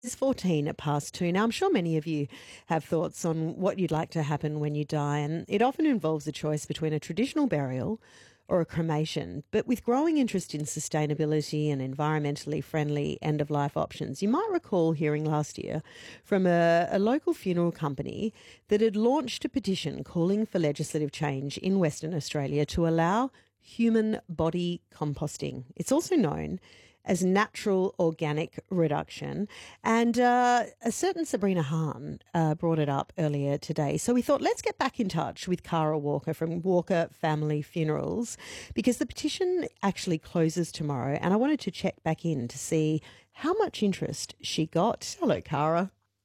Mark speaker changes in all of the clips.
Speaker 1: It's 14 at past two. Now, I'm sure many of you have thoughts on what you'd like to happen when you die, and it often involves a choice between a traditional burial or a cremation. But with growing interest in sustainability and environmentally friendly end of life options, you might recall hearing last year from a local funeral company that had launched a petition calling for legislative change in Western Australia to allow human body composting. It's also known as natural organic reduction. And a certain Sabrina Hahn brought it up earlier today. So we thought, let's get back in touch with Cara Walker from Walker Family Funerals, because the petition actually closes tomorrow. And I wanted to check back in to see how much interest she got. Hello, Cara.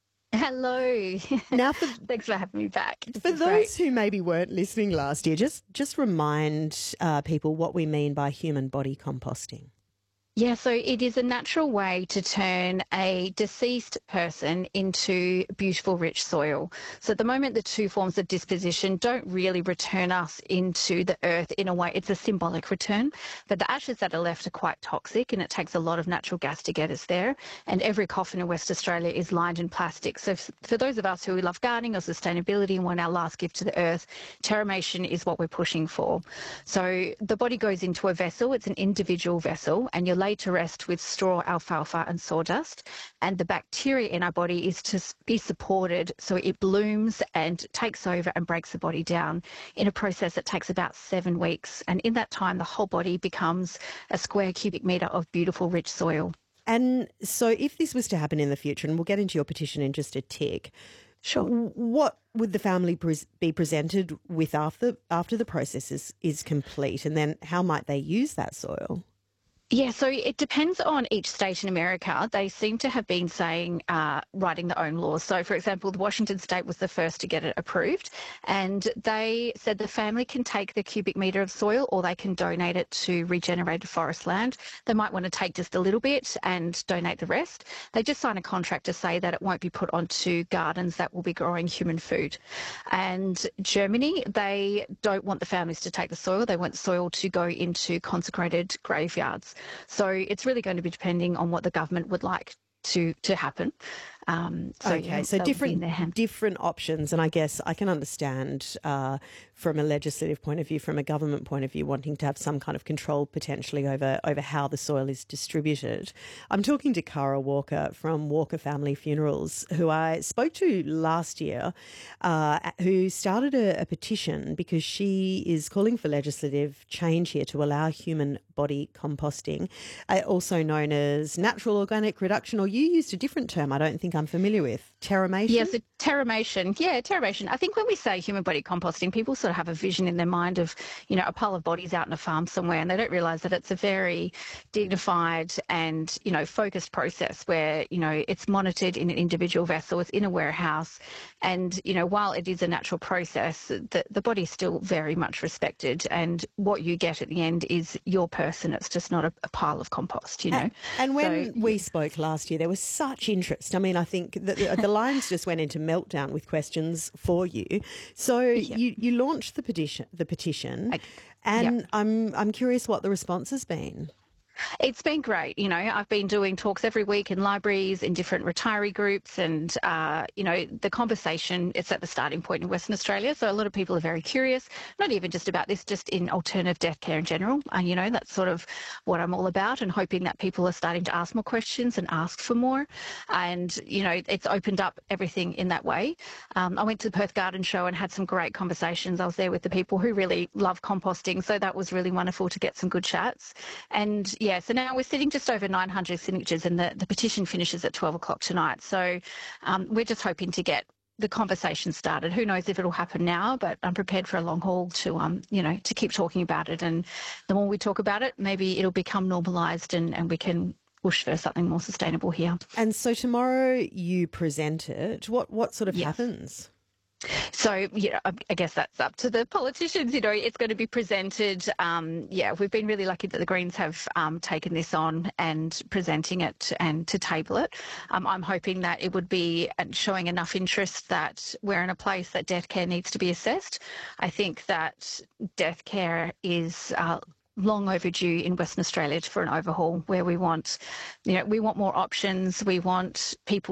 Speaker 2: Hello.
Speaker 1: Now,
Speaker 2: Thanks for having me back.
Speaker 1: For those who maybe weren't listening last year, just remind people what we mean by human body composting.
Speaker 2: Yeah, so it is a natural way to turn a deceased person into beautiful, rich soil. So at the moment, the two forms of disposition don't really return us into the earth in a way. It's a symbolic return, but the ashes that are left are quite toxic, and it takes a lot of natural gas to get us there. And every coffin in West Australia is lined in plastic. So for those of us who love gardening or sustainability and want our last gift to the earth, terramation is what we're pushing for. So the body goes into a vessel. It's an individual vessel, and you're laid to rest with straw, alfalfa and sawdust, and the bacteria in our body is to be supported so it blooms and takes over and breaks the body down in a process that takes about 7 weeks, and in that time the whole body becomes a square cubic metre of beautiful rich soil.
Speaker 1: And so if this was to happen in the future, and we'll get into your petition in just a tick,
Speaker 2: Sure.
Speaker 1: what would the family be presented with after the process is complete, and then how might they use that soil?
Speaker 2: Yeah, so it depends on each state in America. They seem to have been saying writing their own laws. So, for example, the Washington state was the first to get it approved, and they said the family can take the cubic metre of soil or they can donate it to regenerated forest land. They might want to take just a little bit and donate the rest. They just sign a contract to say that it won't be put onto gardens that will be growing human food. And Germany, they don't want the families to take the soil. They want the soil to go into consecrated graveyards. So it's really going to be depending on what the government would like to happen.
Speaker 1: So different options, and I guess I can understand from a legislative point of view, from a government point of view, wanting to have some kind of control potentially over how the soil is distributed. I'm talking to Cara Walker from Walker Family Funerals, who I spoke to last year, who started a petition because she is calling for legislative change here to allow human body composting, also known as natural organic reduction, or you used a different term I don't think I'm familiar with, terramation?
Speaker 2: Yes, terramation. Yeah, terramation. I think when we say human body composting, people sort of have a vision in their mind of, a pile of bodies out in a farm somewhere, and they don't realise that it's a very dignified and, focused process where, it's monitored in an individual vessel, it's in a warehouse, and, while it is a natural process, the body is still very much respected, and what you get at the end is your person. It's just not a pile of compost,
Speaker 1: And when we spoke last year, there was such interest. I mean, I think the lines just went into meltdown with questions for you. So you launched the petition, and I'm curious what the response has been.
Speaker 2: It's been great. I've been doing talks every week in libraries, in different retiree groups, and, the conversation is at the starting point in Western Australia. So a lot of people are very curious, not even just about this, just in alternative death care in general. And, that's sort of what I'm all about, and hoping that people are starting to ask more questions and ask for more. And, it's opened up everything in that way. I went to the Perth Garden Show and had some great conversations. I was there with the people who really love composting. So that was really wonderful to get some good chats. And yeah, so now we're sitting just over 900 signatures, and the petition finishes at 12 o'clock tonight. So we're just hoping to get the conversation started. Who knows if it'll happen now, but I'm prepared for a long haul to, to keep talking about it. And the more we talk about it, maybe it'll become normalised, and we can push for something more sustainable here.
Speaker 1: And so tomorrow you present it. What sort of happens?
Speaker 2: So, I guess that's up to the politicians. It's going to be presented. We've been really lucky that the Greens have taken this on and presenting it and to table it. I'm hoping that it would be showing enough interest that we're in a place that death care needs to be assessed. I think that death care is long overdue in Western Australia for an overhaul, where we want more options. We want people